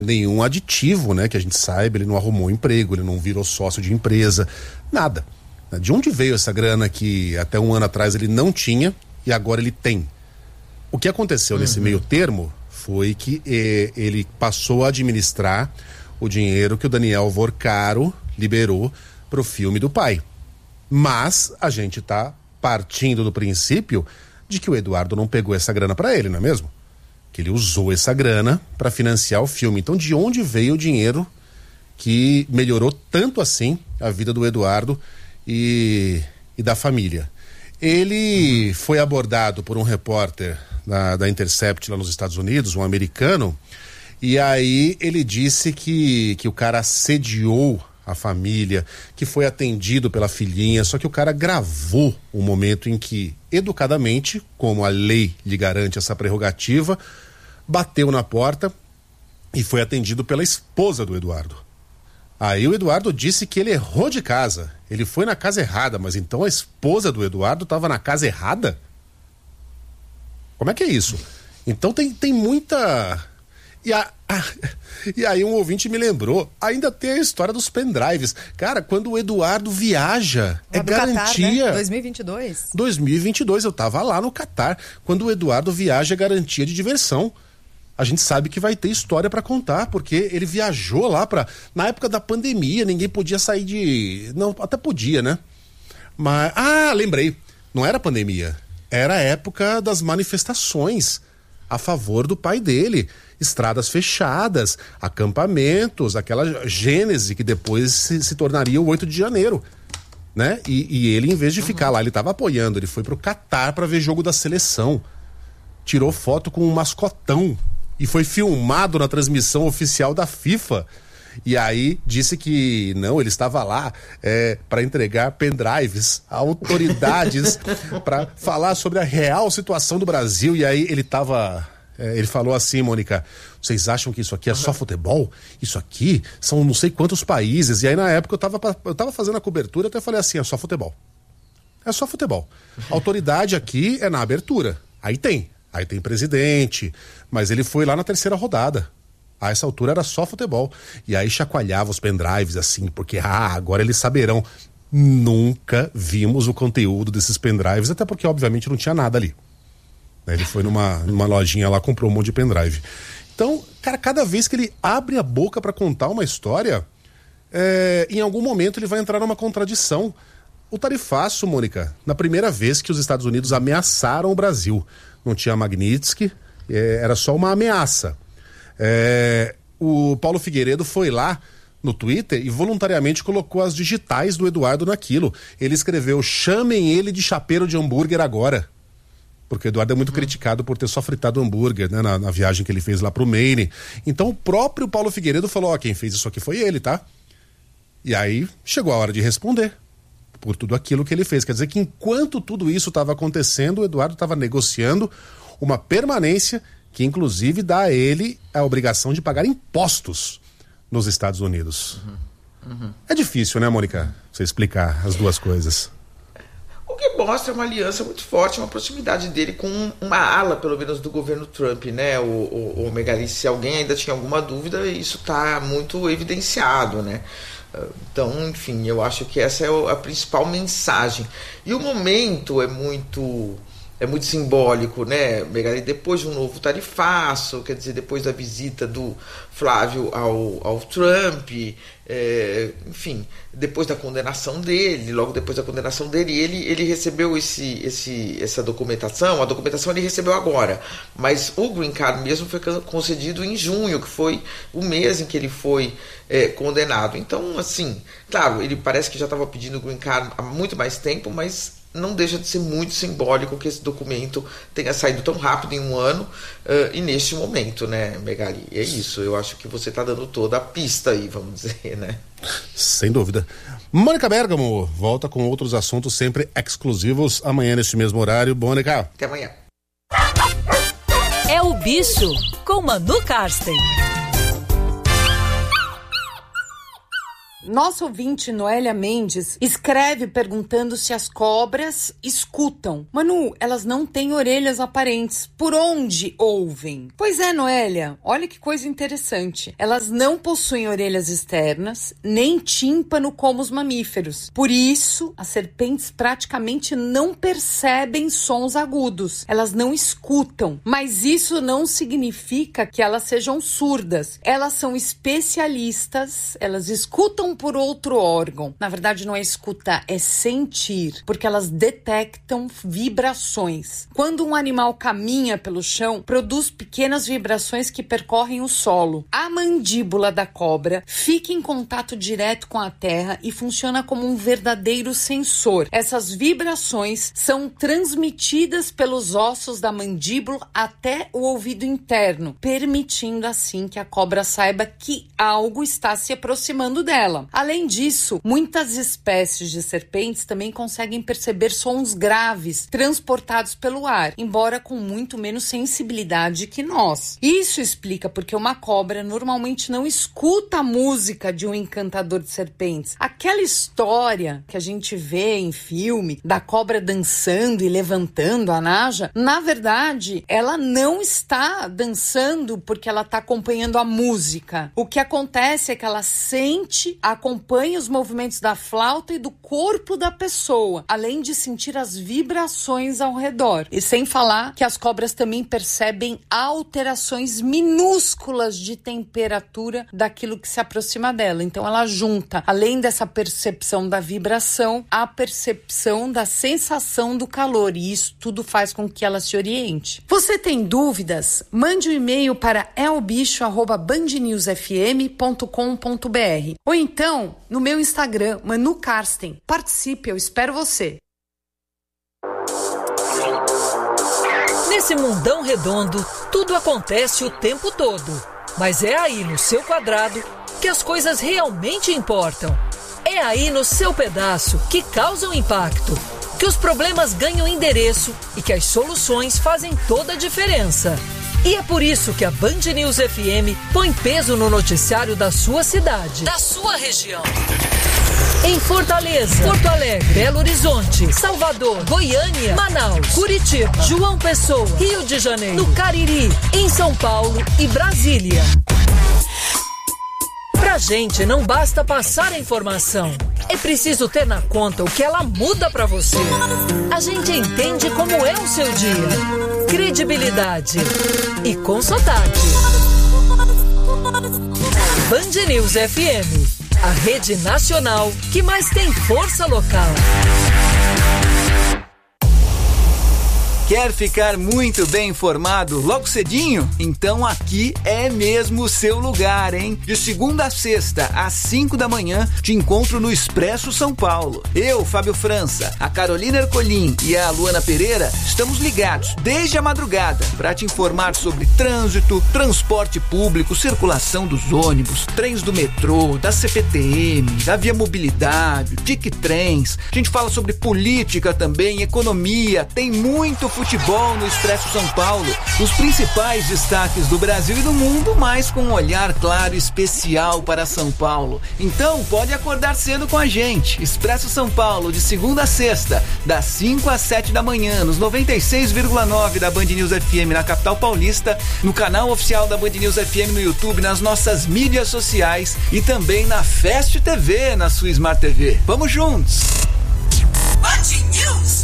nenhum aditivo, né? Que a gente saiba, ele não arrumou emprego, ele não virou sócio de empresa, nada. De onde veio essa grana que até um ano atrás ele não tinha e agora ele tem? O que aconteceu nesse meio termo foi que ele passou a administrar o dinheiro que o Daniel Vorcaro liberou pro filme do pai. Mas a gente tá partindo do princípio de que o Eduardo não pegou essa grana para ele, não é mesmo? Que ele usou essa grana para financiar o filme. Então, de onde veio o dinheiro que melhorou tanto assim a vida do Eduardo e da família? Ele foi abordado por um repórter da Intercept lá nos Estados Unidos, um americano, e aí ele disse que o cara assediou a família, que foi atendido pela filhinha, só que o cara gravou o momento em que, educadamente, como a lei lhe garante essa prerrogativa, bateu na porta e foi atendido pela esposa do Eduardo. Aí o Eduardo disse que ele errou de casa, ele foi na casa errada, mas então a esposa do Eduardo estava na casa errada? Como é que é isso? Então tem muita... E aí um ouvinte me lembrou, ainda tem a história dos pendrives. Cara, quando o Eduardo viaja, é garantia... Catar, né? 2022. 2022, eu tava lá no Catar. Quando o Eduardo viaja, é garantia de diversão. A gente sabe que vai ter história pra contar, porque ele viajou lá na época da pandemia, ninguém podia sair de... Não, até podia, né? Mas... lembrei. Não era pandemia. Era a época das manifestações a favor do pai dele. Estradas fechadas, acampamentos, aquela gênese que depois se tornaria o 8 de janeiro, né? E ele, em vez de ficar lá, ele estava apoiando, ele foi pro Catar para ver jogo da seleção, tirou foto com um mascotão e foi filmado na transmissão oficial da FIFA. E aí disse que não, ele estava lá para entregar pendrives a autoridades para falar sobre a real situação do Brasil. E aí ele estava... ele falou assim, Mônica, vocês acham que isso aqui é só futebol? Isso aqui são não sei quantos países. E aí na época eu tava fazendo a cobertura, até falei assim, é só futebol. É só futebol. A autoridade aqui é na abertura. Aí tem presidente, mas ele foi lá na terceira rodada. A essa altura era só futebol. E aí chacoalhava os pendrives assim, porque agora eles saberão. Nunca vimos o conteúdo desses pendrives, até porque obviamente não tinha nada ali. Ele foi numa lojinha lá, comprou um monte de pendrive. Então, cara, cada vez que ele abre a boca para contar uma história, em algum momento ele vai entrar numa contradição. O tarifaço, Mônica, na primeira vez que os Estados Unidos ameaçaram o Brasil, não tinha Magnitsky, era só uma ameaça. O Paulo Figueiredo foi lá no Twitter e voluntariamente colocou as digitais do Eduardo naquilo. Ele escreveu, chamem ele de chapeiro de hambúrguer agora. Porque o Eduardo é muito criticado por ter só fritado hambúrguer, né, na viagem que ele fez lá pro Maine. Então o próprio Paulo Figueiredo falou, quem fez isso aqui foi ele, tá? E aí chegou a hora de responder por tudo aquilo que ele fez. Quer dizer que enquanto tudo isso estava acontecendo, o Eduardo estava negociando uma permanência que inclusive dá a ele a obrigação de pagar impostos nos Estados Unidos. É difícil, né, Mônica? Você explicar as duas coisas. O que mostra uma aliança muito forte, uma proximidade dele com uma ala, pelo menos, do governo Trump, né? O Megali, se alguém ainda tinha alguma dúvida, isso está muito evidenciado, né? Então, enfim, eu acho que essa é a principal mensagem. E o momento é muito simbólico, né, Megali? Depois de um novo tarifaço, quer dizer, depois da visita do Flávio ao Trump, enfim, depois da condenação dele, logo depois da condenação dele, ele recebeu essa documentação. A documentação ele recebeu agora, mas o Green Card mesmo foi concedido em junho, que foi o mês em que ele foi condenado. Então, assim, claro, ele parece que já estava pedindo o Green Card há muito mais tempo, mas não deixa de ser muito simbólico que esse documento tenha saído tão rápido em um ano e neste momento, né, Megali? É isso, eu acho que você está dando toda a pista aí, vamos dizer, né? Sem dúvida. Mônica Bergamo volta com outros assuntos sempre exclusivos amanhã neste mesmo horário. Mônica. Até amanhã. É o Bicho, com Manu Karsten. Nossa ouvinte Noélia Mendes escreve perguntando se as cobras escutam. Manu, elas não têm orelhas aparentes. Por onde ouvem? Pois é, Noélia, olha que coisa interessante. Elas não possuem orelhas externas, nem tímpano como os mamíferos. Por isso, as serpentes praticamente não percebem sons agudos. Elas não escutam, mas isso não significa que elas sejam surdas. Elas são especialistas, elas escutam por outro órgão. Na verdade, não é escutar, é sentir, porque elas detectam vibrações. Quando um animal caminha pelo chão, produz pequenas vibrações que percorrem o solo. A mandíbula da cobra fica em contato direto com a terra e funciona como um verdadeiro sensor. Essas vibrações são transmitidas pelos ossos da mandíbula até o ouvido interno, permitindo assim que a cobra saiba que algo está se aproximando dela. Além disso, muitas espécies de serpentes também conseguem perceber sons graves transportados pelo ar, embora com muito menos sensibilidade que nós. Isso explica porque uma cobra normalmente não escuta a música de um encantador de serpentes. Aquela história que a gente vê em filme da cobra dançando e levantando a naja, na verdade, ela não está dançando porque ela está acompanhando a música. O que acontece é que ela sente, acompanha os movimentos da flauta e do corpo da pessoa, além de sentir as vibrações ao redor. E sem falar que as cobras também percebem alterações minúsculas de temperatura daquilo que se aproxima dela. Então ela junta, além dessa percepção da vibração, a percepção da sensação do calor, e isso tudo faz com que ela se oriente. Você tem dúvidas? Mande um e-mail para elbicho@bandnewsfm.com.br ou então no meu Instagram, Manu Karsten. Participe, eu espero você. Nesse mundão redondo, tudo acontece o tempo todo. Mas é aí no seu quadrado que as coisas realmente importam. É aí no seu pedaço que causam impacto, que os problemas ganham endereço e que as soluções fazem toda a diferença. E é por isso que a Band News FM põe peso no noticiário da sua cidade, da sua região. Em Fortaleza, Porto Alegre, Belo Horizonte, Salvador, Goiânia, Manaus, Curitiba, João Pessoa, Rio de Janeiro, no Cariri, em São Paulo e Brasília. Pra gente não basta passar a informação, é preciso ter na conta o que ela muda pra você. A gente entende como é o seu dia. Credibilidade e com sotaque. Band News FM, a rede nacional que mais tem força local. Quer ficar muito bem informado logo cedinho? Então aqui é mesmo o seu lugar, hein? De segunda a sexta, às 5 da manhã, te encontro no Expresso São Paulo. Eu, Fábio França, a Carolina Ercolim e a Luana Pereira estamos ligados desde a madrugada para te informar sobre trânsito, transporte público, circulação dos ônibus, trens do metrô, da CPTM, da Via Mobilidade, TIC-Trens. A gente fala sobre política também, economia, tem muito futebol no Expresso São Paulo, os principais destaques do Brasil e do mundo, mas com um olhar claro e especial para São Paulo. Então pode acordar cedo com a gente. Expresso São Paulo, de segunda a sexta, das 5 às 7 da manhã, nos 96,9 da Band News FM na capital paulista, no canal oficial da Band News FM no YouTube, nas nossas mídias sociais e também na Fast TV, na sua Smart TV. Vamos juntos! Band News!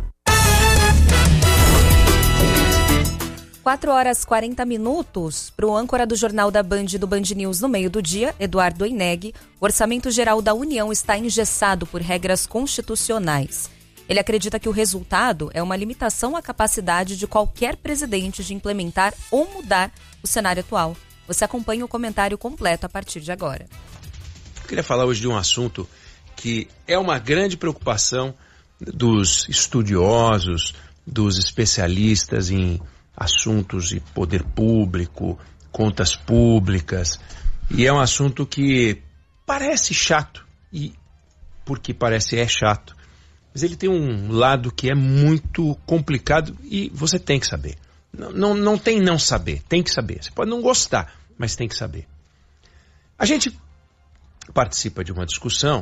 4h40 para o âncora do Jornal da Band do Band News no meio do dia, Eduardo Oineg. O Orçamento Geral da União está engessado por regras constitucionais. Ele acredita que o resultado é uma limitação à capacidade de qualquer presidente de implementar ou mudar o cenário atual. Você acompanha o comentário completo a partir de agora. Eu queria falar hoje de um assunto que é uma grande preocupação dos estudiosos, dos especialistas em assuntos de poder público, contas públicas, e é um assunto que parece chato, e porque parece chato, mas ele tem um lado que é muito complicado e você tem que saber. Não tem não saber, tem que saber. Você pode não gostar, mas tem que saber. A gente participa de uma discussão,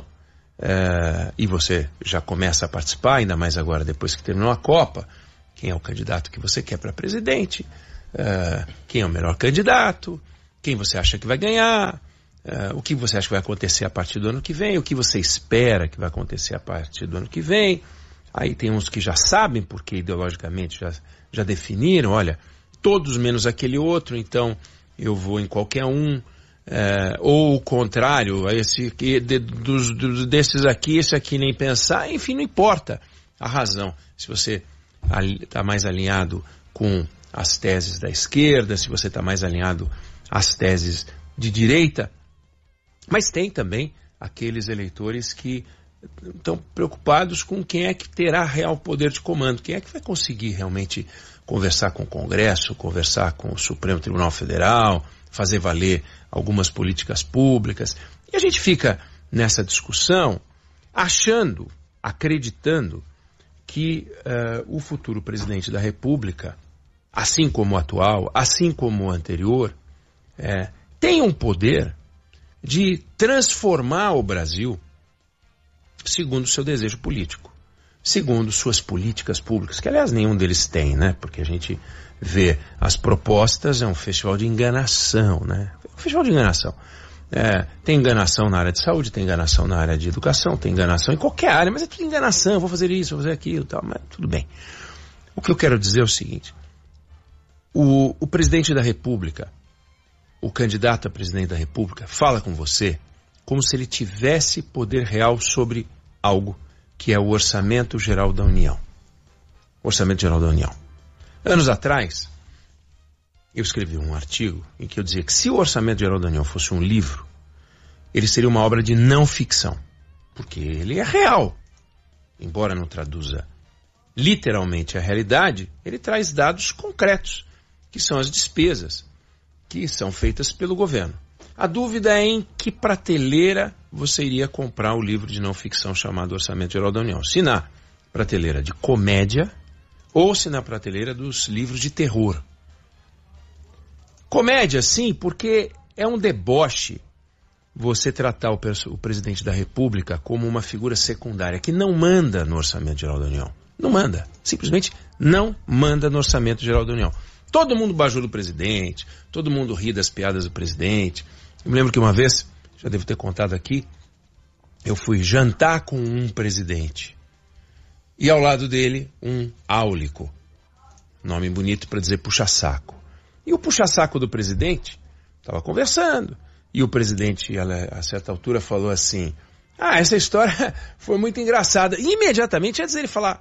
e você já começa a participar, ainda mais agora depois que terminou a Copa, quem é o candidato que você quer para presidente, quem é o melhor candidato, quem você acha que vai ganhar, o que você acha que vai acontecer a partir do ano que vem, o que você espera que vai acontecer a partir do ano que vem. Aí tem uns que já sabem, porque ideologicamente já definiram, olha, todos menos aquele outro, então eu vou em qualquer um. Ou o contrário, desses aqui, esse aqui nem pensar, enfim, não importa a razão. Se você está mais alinhado com as teses da esquerda, se você está mais alinhado às teses de direita, mas tem também aqueles eleitores que estão preocupados com quem é que terá real poder de comando, quem é que vai conseguir realmente conversar com o Congresso, conversar com o Supremo Tribunal Federal, fazer valer algumas políticas públicas. E a gente fica nessa discussão achando, acreditando que o futuro presidente da República, assim como o atual, assim como o anterior, tem um poder de transformar o Brasil segundo o seu desejo político, segundo suas políticas públicas, que aliás nenhum deles tem, né? Porque a gente vê as propostas, é um festival de enganação, né? Um festival de enganação. Tem enganação na área de saúde, tem enganação na área de educação, tem enganação em qualquer área, mas é tudo enganação, vou fazer isso, vou fazer aquilo, tal, mas tudo bem. O que eu quero dizer é o seguinte, o presidente da República, o candidato a presidente da República, fala com você como se ele tivesse poder real sobre algo que é o Orçamento Geral da União. Orçamento Geral da União. Anos atrás, eu escrevi um artigo em que eu dizia que se o Orçamento Geral da União fosse um livro, ele seria uma obra de não ficção, porque ele é real. Embora não traduza literalmente a realidade, ele traz dados concretos, que são as despesas que são feitas pelo governo. A dúvida é em que prateleira você iria comprar o livro de não ficção chamado Orçamento Geral da União. Se na prateleira de comédia ou se na prateleira dos livros de terror. Comédia, sim, porque é um deboche você tratar o presidente da República como uma figura secundária que não manda no Orçamento Geral da União. Não manda. Simplesmente não manda no Orçamento Geral da União. Todo mundo bajula o presidente, todo mundo ri das piadas do presidente. Eu me lembro que uma vez, já devo ter contado aqui, eu fui jantar com um presidente. E ao lado dele, um áulico. Nome bonito para dizer puxa-saco. E o puxa-saco do presidente estava conversando. E o presidente, a certa altura, falou assim, essa história foi muito engraçada. E imediatamente, antes dele falar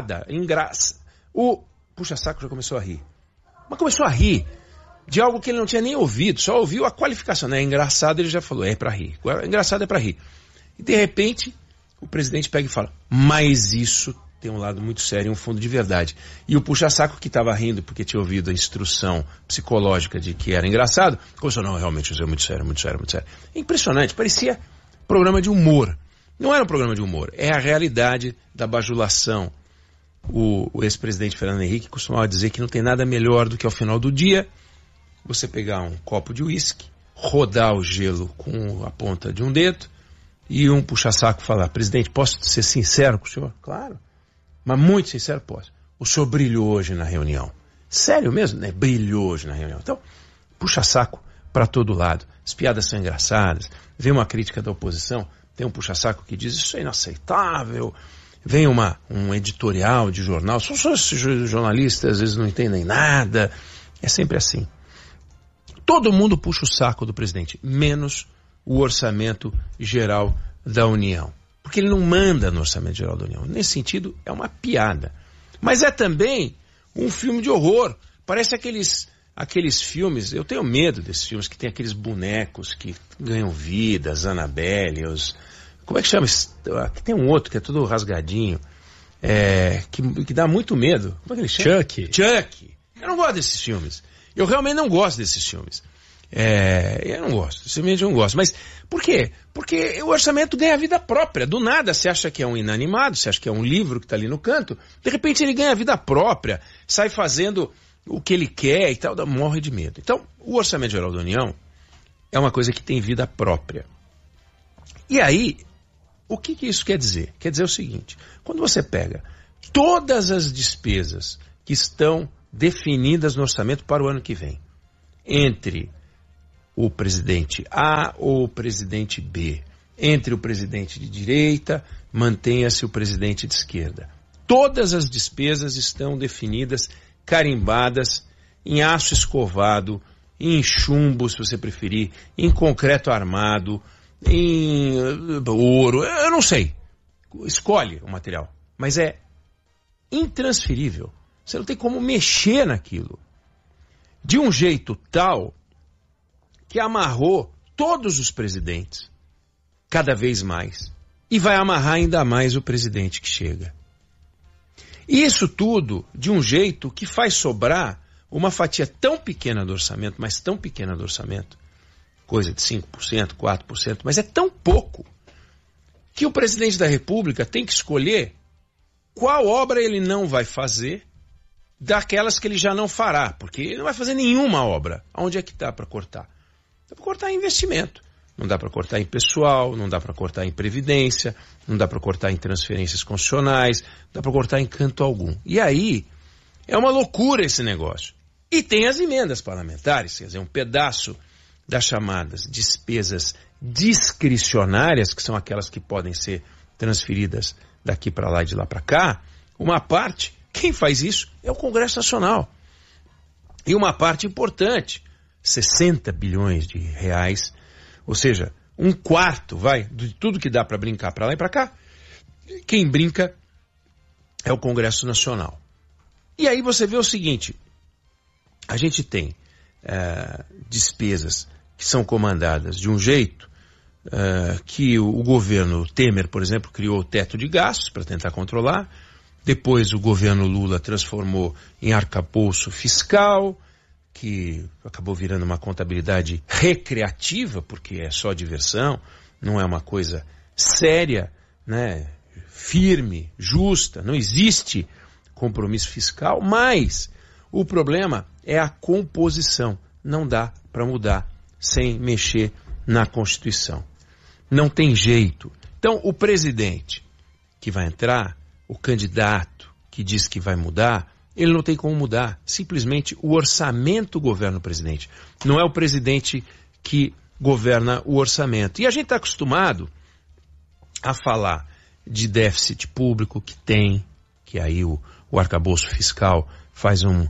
o puxa-saco já começou a rir. Mas começou a rir de algo que ele não tinha nem ouvido, só ouviu a qualificação. É engraçado, ele já falou, é para rir. Engraçado é para rir. E de repente, o presidente pega e fala, mas isso tem um lado muito sério, um fundo de verdade. E o puxa-saco que estava rindo porque tinha ouvido a instrução psicológica de que era engraçado, começou, não, realmente isso é muito sério, muito sério, muito sério. É impressionante, parecia programa de humor. Não era um programa de humor, é a realidade da bajulação. O ex-presidente Fernando Henrique costumava dizer que não tem nada melhor do que ao final do dia você pegar um copo de uísque, rodar o gelo com a ponta de um dedo e um puxa-saco falar, presidente, posso ser sincero com o senhor? Claro, mas muito sincero posso. O senhor brilhou hoje na reunião. Sério mesmo? Né? Brilhou hoje na reunião. Então, puxa-saco para todo lado. As piadas são engraçadas. Vem uma crítica da oposição, tem um puxa-saco que diz isso é inaceitável. Vem um editorial de jornal, só esses jornalistas às vezes não entendem nada. É sempre assim. Todo mundo puxa o saco do presidente, menos o Orçamento Geral da União. Porque ele não manda no Orçamento Geral da União. Nesse sentido, é uma piada. Mas é também um filme de horror. Parece aqueles filmes, eu tenho medo desses filmes que tem aqueles bonecos que ganham vida, as Annabelle, como é que chama? Tem um outro que é todo rasgadinho, que dá muito medo. Como é que ele chama? Chuck. Eu não gosto desses filmes. Eu realmente não gosto desses filmes. Eu não gosto. Simplesmente não gosto. Mas por quê? Porque o orçamento ganha vida própria. Do nada você acha que é um inanimado, você acha que é um livro que está ali no canto. De repente ele ganha vida própria, sai fazendo o que ele quer e tal, morre de medo. Então, o Orçamento Geral da União é uma coisa que tem vida própria. E aí, o que isso quer dizer? Quer dizer o seguinte, quando você pega todas as despesas que estão definidas no orçamento para o ano que vem, entre o presidente A ou o presidente B, entre o presidente de direita, mantenha-se o presidente de esquerda. Todas as despesas estão definidas, carimbadas, em aço escovado, em chumbo, se você preferir, em concreto armado, em ouro, eu não sei. Escolhe o material. Mas é intransferível. Você não tem como mexer naquilo. De um jeito tal que amarrou todos os presidentes, cada vez mais. E vai amarrar ainda mais o presidente que chega. E isso tudo de um jeito que faz sobrar uma fatia tão pequena do orçamento, mas tão pequena do orçamento, coisa de 5%, 4%, mas é tão pouco, que o presidente da República tem que escolher qual obra ele não vai fazer daquelas que ele já não fará, porque ele não vai fazer nenhuma obra. Onde é que dá para cortar? Dá para cortar em investimento. Não dá para cortar em pessoal, não dá para cortar em previdência, não dá para cortar em transferências constitucionais, não dá para cortar em canto algum. E aí, é uma loucura esse negócio. E tem as emendas parlamentares, quer dizer, um pedaço das chamadas despesas discricionárias, que são aquelas que podem ser transferidas daqui para lá e de lá para cá, uma parte, quem faz isso é o Congresso Nacional. E uma parte importante, 60 bilhões de reais, ou seja, 1/4, de tudo que dá para brincar para lá e para cá, quem brinca é o Congresso Nacional. E aí você vê o seguinte, a gente tem despesas que são comandadas de um jeito que o governo Temer, por exemplo, criou o teto de gastos para tentar controlar, depois o governo Lula transformou em arcabouço fiscal, que acabou virando uma contabilidade recreativa, porque é só diversão, não é uma coisa séria, né, firme, justa, não existe compromisso fiscal, mas o problema é a composição. Não dá para mudar sem mexer na Constituição. Não tem jeito. Então, o presidente que vai entrar, o candidato que diz que vai mudar, ele não tem como mudar. Simplesmente o orçamento governa o presidente. Não é o presidente que governa o orçamento. E a gente está acostumado a falar de déficit público que tem, que aí o arcabouço fiscal faz um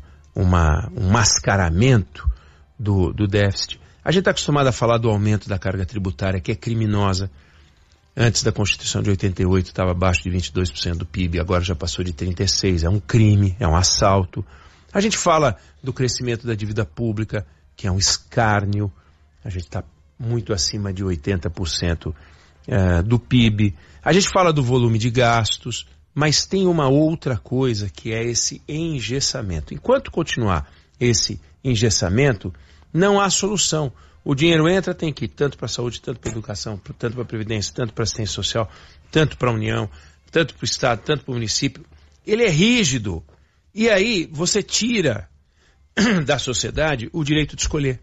mascaramento do déficit. A gente está acostumado a falar do aumento da carga tributária, que é criminosa. Antes da Constituição de 88 estava abaixo de 22% do PIB, agora já passou de 36%. É um crime, é um assalto. A gente fala do crescimento da dívida pública, que é um escárnio. A gente está muito acima de 80% do PIB. A gente fala do volume de gastos, mas tem uma outra coisa que é esse engessamento. Enquanto continuar esse engessamento, não há solução. O dinheiro entra, tem que ir tanto para a saúde, tanto para a educação, tanto para a previdência, tanto para a assistência social, tanto para a União, tanto para o Estado, tanto para o município. Ele é rígido. E aí você tira da sociedade o direito de escolher.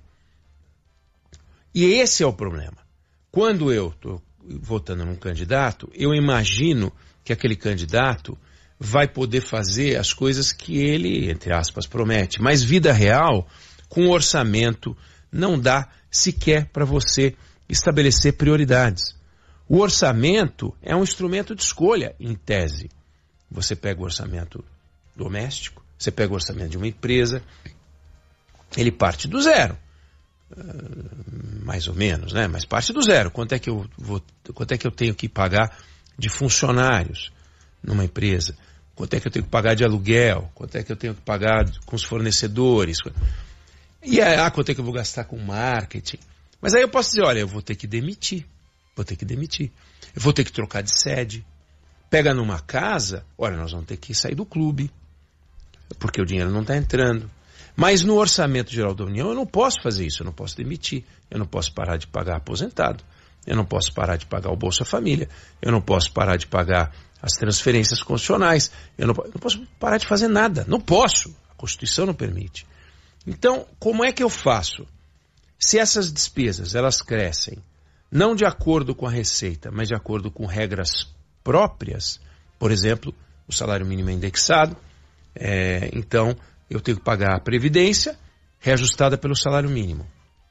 E esse é o problema. Quando eu estou votando num candidato, eu imagino que aquele candidato vai poder fazer as coisas que ele, entre aspas, promete. Mas vida real, com orçamento, não dá sequer para você estabelecer prioridades. O orçamento é um instrumento de escolha, em tese. Você pega o orçamento doméstico, você pega o orçamento de uma empresa, ele parte do zero. Mais ou menos, né? Mas parte do zero. Quanto é que eu tenho que pagar de funcionários numa empresa? Quanto é que eu tenho que pagar de aluguel? Quanto é que eu tenho que pagar com os fornecedores? E aí, quanto é que eu vou gastar com marketing? Mas aí eu posso dizer, olha, eu vou ter que demitir. Eu vou ter que trocar de sede. Pega numa casa, olha, nós vamos ter que sair do clube, porque o dinheiro não está entrando. Mas no Orçamento Geral da União eu não posso fazer isso, eu não posso demitir, eu não posso parar de pagar aposentado, eu não posso parar de pagar o Bolsa Família, eu não posso parar de pagar as transferências constitucionais, eu não posso parar de fazer nada, não posso, a Constituição não permite. Então, como é que eu faço? Se essas despesas, elas crescem não de acordo com a receita, mas de acordo com regras próprias, por exemplo, o salário mínimo é indexado, então eu tenho que pagar a previdência reajustada pelo salário mínimo.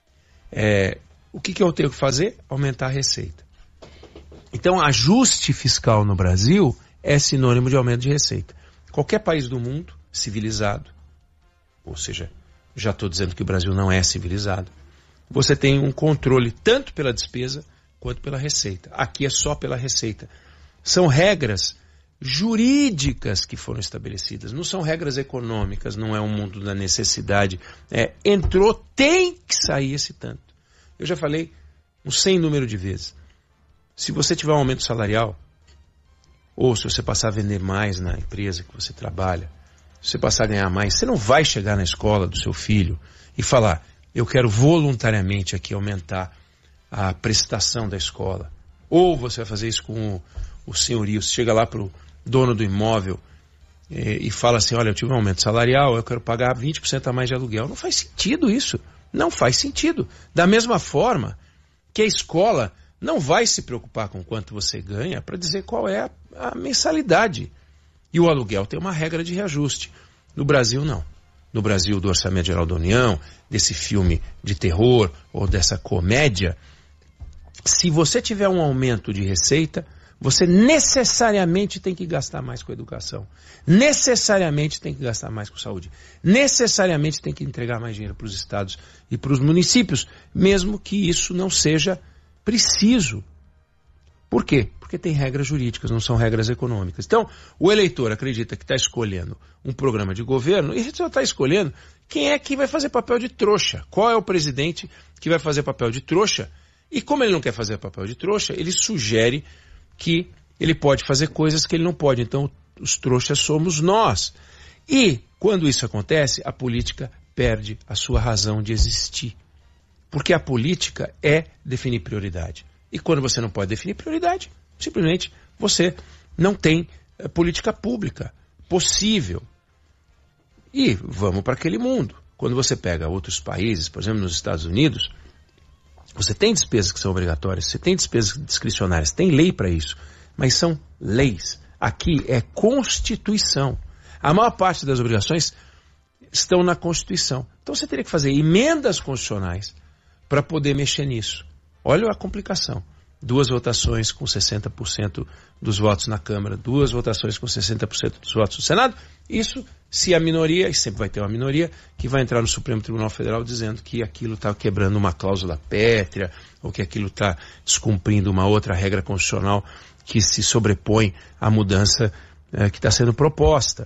O que eu tenho que fazer? Aumentar a receita. Então, ajuste fiscal no Brasil é sinônimo de aumento de receita. Qualquer país do mundo civilizado, ou seja, já estou dizendo que o Brasil não é civilizado, você tem um controle tanto pela despesa quanto pela receita. Aqui é só pela receita. São regras jurídicas que foram estabelecidas, não são regras econômicas, não é um mundo da necessidade. Entrou, tem que sair esse tanto. Eu já falei um sem número de vezes. Se você tiver um aumento salarial, ou se você passar a vender mais na empresa que você trabalha, se você passar a ganhar mais, você não vai chegar na escola do seu filho e falar, eu quero voluntariamente aqui aumentar a prestação da escola. Ou você vai fazer isso com o senhorio, você chega lá para o dono do imóvel e fala assim, olha, eu tive um aumento salarial, eu quero pagar 20% a mais de aluguel. Não faz sentido isso. Não faz sentido. Da mesma forma que a escola não vai se preocupar com quanto você ganha para dizer qual é a mensalidade. E o aluguel tem uma regra de reajuste. No Brasil, não. No Brasil, do Orçamento Geral da União, desse filme de terror ou dessa comédia, se você tiver um aumento de receita, você necessariamente tem que gastar mais com educação. Necessariamente tem que gastar mais com saúde. Necessariamente tem que entregar mais dinheiro para os estados e para os municípios, mesmo que isso não seja preciso. Por quê? Porque tem regras jurídicas, não são regras econômicas. Então, o eleitor acredita que está escolhendo um programa de governo e só está escolhendo quem é que vai fazer papel de trouxa. Qual é o presidente que vai fazer papel de trouxa? E como ele não quer fazer papel de trouxa, ele sugere que ele pode fazer coisas que ele não pode. Então, os trouxas somos nós. E, quando isso acontece, a política perde a sua razão de existir. Porque a política é definir prioridade. E quando você não pode definir prioridade, simplesmente você não tem política pública possível. E vamos para aquele mundo. Quando você pega outros países, por exemplo, nos Estados Unidos, você tem despesas que são obrigatórias, você tem despesas discricionárias, tem lei para isso, mas são leis. Aqui é Constituição. A maior parte das obrigações estão na Constituição. Então você teria que fazer emendas constitucionais para poder mexer nisso. Olha a complicação. 2 votações com 60% dos votos na Câmara, 2 votações com 60% dos votos no Senado. Isso se a minoria, e sempre vai ter uma minoria, que vai entrar no Supremo Tribunal Federal dizendo que aquilo está quebrando uma cláusula pétrea, ou que aquilo está descumprindo uma outra regra constitucional que se sobrepõe à mudança que está sendo proposta.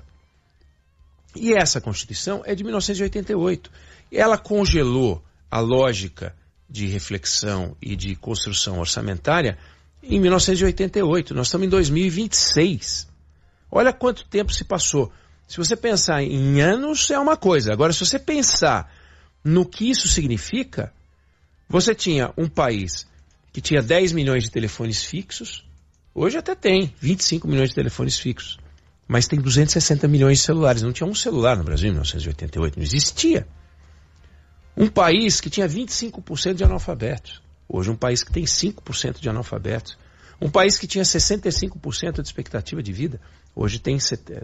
E essa Constituição é de 1988. Ela congelou a lógica de reflexão e de construção orçamentária em 1988. Nós estamos em 2026. Olha quanto tempo se passou. Se você pensar em anos, é uma coisa. Agora, se você pensar no que isso significa, você tinha um país que tinha 10 milhões de telefones fixos, hoje até tem 25 milhões de telefones fixos, mas tem 260 milhões de celulares. Não tinha um celular no Brasil em 1988, não existia. Um país que tinha 25% de analfabetos. Hoje um país que tem 5% de analfabetos. Um país que tinha 65% de expectativa de vida. Hoje tem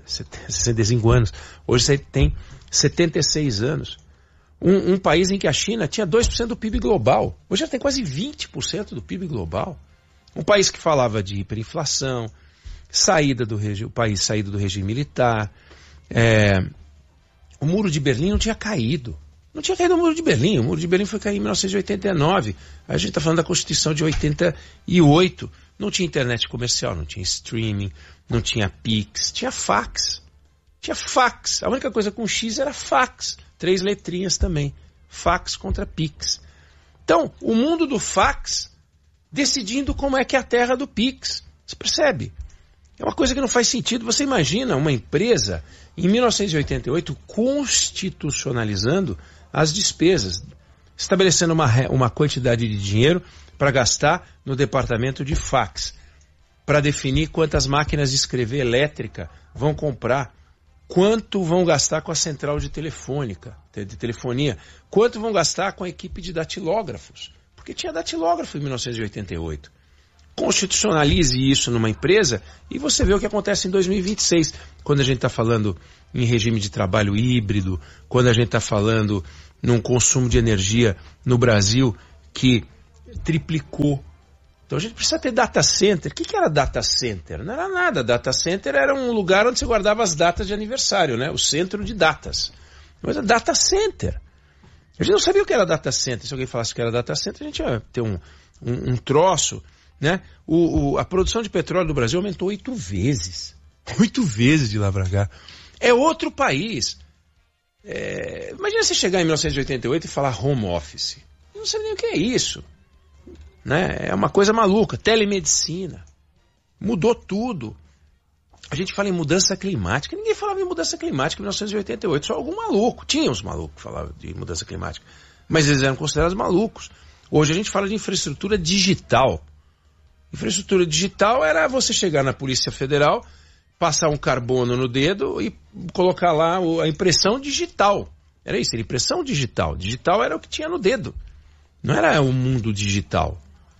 65 anos. Hoje você tem 76 anos. Um país em que a China tinha 2% do PIB global. Hoje já tem quase 20% do PIB global. Um país que falava de hiperinflação, o país saído do regime militar. O Muro de Berlim não tinha caído. Não tinha caído o Muro de Berlim. O Muro de Berlim foi cair em 1989. A gente está falando da Constituição de 88. Não tinha internet comercial, não tinha streaming, não tinha Pix, tinha fax. Tinha fax. A única coisa com X era fax. 3 letrinhas também. Fax contra Pix. Então, o mundo do fax decidindo como é que é a terra do Pix. Você percebe? É uma coisa que não faz sentido. Você imagina uma empresa, em 1988, constitucionalizando as despesas, estabelecendo uma quantidade de dinheiro para gastar no departamento de fax, para definir quantas máquinas de escrever elétrica vão comprar, quanto vão gastar com a central de telefonia, quanto vão gastar com a equipe de datilógrafos, Porque tinha datilógrafo em 1988. Constitucionalize isso numa empresa e você vê o que acontece em 2026, quando a gente está falando em regime de trabalho híbrido, quando a gente está falando num consumo de energia no Brasil que triplicou. Então a gente precisa ter data center. O que era data center? Não era nada. Data center era um lugar onde você guardava as datas de aniversário, né? O centro de datas. Mas é data center. A gente não sabia o que era data center. Se alguém falasse que era data center, a gente ia ter um troço, né? A produção de petróleo do Brasil aumentou 8 vezes. 8 vezes de lá pra cá. É outro país. Imagina você chegar em 1988 e falar home office. Eu não sei nem o que é isso. Né? É uma coisa maluca. Telemedicina. Mudou tudo. A gente fala em mudança climática. Ninguém falava em mudança climática em 1988. Só algum maluco. Tinha uns malucos que falavam de mudança climática. Mas eles eram considerados malucos. Hoje a gente fala de infraestrutura digital. Infraestrutura digital era você chegar na Polícia Federal, passar um carbono no dedo e colocar lá a impressão digital. Era isso, era impressão digital. Digital era o que tinha no dedo. Não era o mundo digital.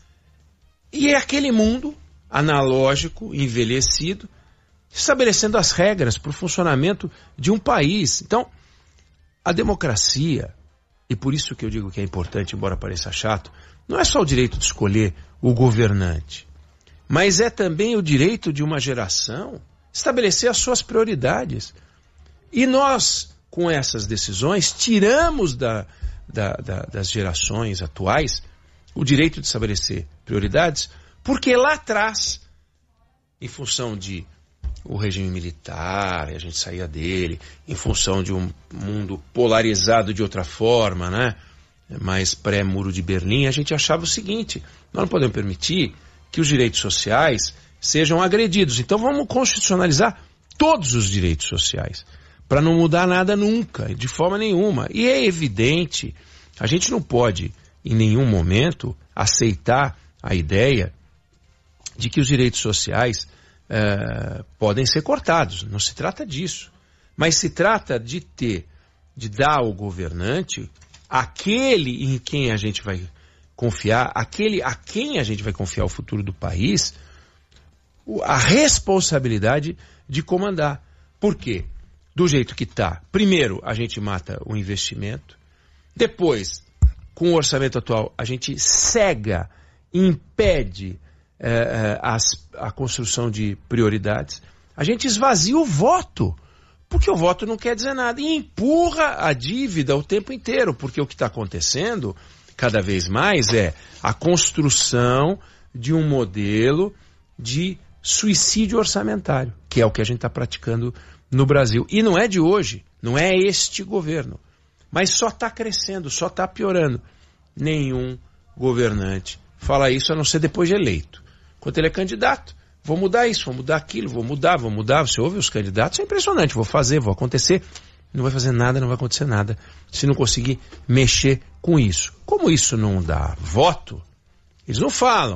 E é aquele mundo analógico, envelhecido, estabelecendo as regras para o funcionamento de um país. Então, a democracia, e por isso que eu digo que é importante, embora pareça chato, não é só o direito de escolher o governante, mas é também o direito de uma geração estabelecer as suas prioridades. E nós, com essas decisões, tiramos das gerações atuais o direito de estabelecer prioridades, porque lá atrás, em função de o regime militar, a gente saía dele, em função de um mundo polarizado de outra forma, né? Mais pré-muro de Berlim, a gente achava o seguinte: nós não podemos permitir que os direitos sociais sejam agredidos. Então vamos constitucionalizar todos os direitos sociais, para não mudar nada nunca, de forma nenhuma. E é evidente, a gente não pode, em nenhum momento, aceitar a ideia de que os direitos sociais podem ser cortados. Não se trata disso. Mas se trata de dar ao governante, aquele em quem a gente vai confiar, aquele a quem a gente vai confiar o futuro do país, a responsabilidade de comandar. Por quê? Do jeito que está. Primeiro, a gente mata o investimento. Depois, com o orçamento atual, a gente cega, impede a construção de prioridades. A gente esvazia o voto, porque o voto não quer dizer nada. E empurra a dívida o tempo inteiro, porque o que está acontecendo cada vez mais é a construção de um modelo de suicídio orçamentário, que é o que a gente está praticando no Brasil. E não é de hoje, não é este governo, mas só está crescendo, só está piorando. Nenhum governante fala isso, a não ser depois de eleito. Quando ele é candidato, vou mudar isso, vou mudar aquilo, vou mudar. Você ouve os candidatos, é impressionante, vou fazer, vou acontecer. Não vai fazer nada, não vai acontecer nada, se não conseguir mexer com isso. Como isso não dá voto, eles não falam.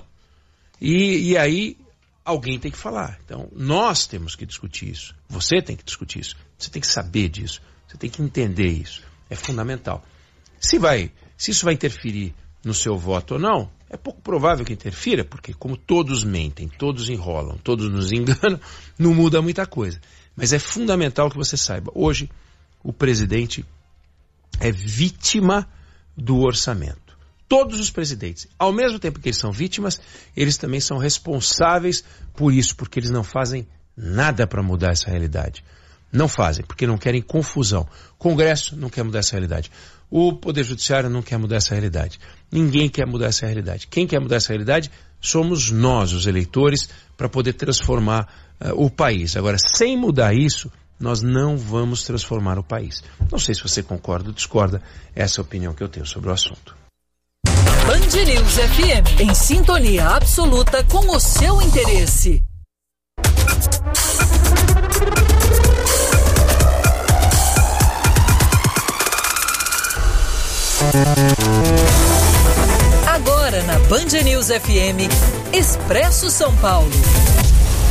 E aí alguém tem que falar. Então, nós temos que discutir isso. Você tem que discutir isso. Você tem que saber disso. Você tem que entender isso. É fundamental. Se isso vai interferir no seu voto ou não, é pouco provável que interfira, porque como todos mentem, todos enrolam, todos nos enganam, não muda muita coisa. Mas é fundamental que você saiba. Hoje, o presidente é vítima do orçamento. Todos os presidentes, ao mesmo tempo que eles são vítimas, eles também são responsáveis por isso, porque eles não fazem nada para mudar essa realidade. Não fazem, porque não querem confusão. O Congresso não quer mudar essa realidade. O Poder Judiciário não quer mudar essa realidade. Ninguém quer mudar essa realidade. Quem quer mudar essa realidade somos nós, os eleitores, para poder transformar o país. Agora, sem mudar isso, nós não vamos transformar o país. Não sei se você concorda ou discorda, essa é a opinião que eu tenho sobre o assunto. Band News FM, em sintonia absoluta com o seu interesse. Agora na Band News FM, Expresso São Paulo.